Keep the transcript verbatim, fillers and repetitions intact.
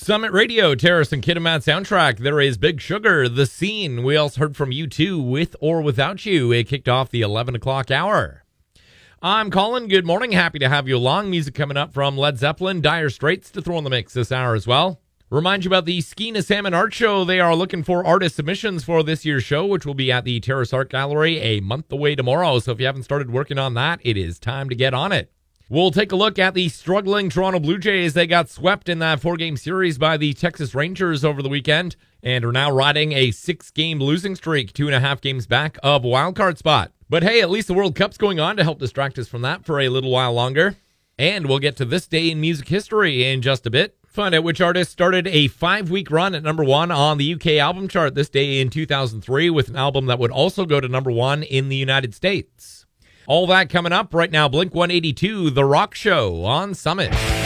Summit Radio, Terrace and Kid and Matt soundtrack. There is Big Sugar, The Scene. We also heard from U two, With or Without You. It kicked off the eleven o'clock hour. I'm Colin. Good morning. Happy to have you along. Music coming up from Led Zeppelin, Dire Straits to throw in the mix this hour as well. Remind you about the Skeena Salmon Art Show. They are looking for artist submissions for this year's show, which will be at the Terrace Art Gallery a month away tomorrow. So if you haven't started working on that, it is time to get on it. We'll take a look at the struggling Toronto Blue Jays. They got swept in that four-game series by the Texas Rangers over the weekend and are now riding a six-game losing streak, two and a half games back of a wildcard spot. But hey, at least the World Cup's going on to help distract us from that for a little while longer. And we'll get to this day in music history in just a bit. Find out which artist started a five-week run at number one on the U K album chart this day in two thousand three with an album that would also go to number one in the United States. All that coming up right now. Blink one eighty-two, The Rock Show on Summit.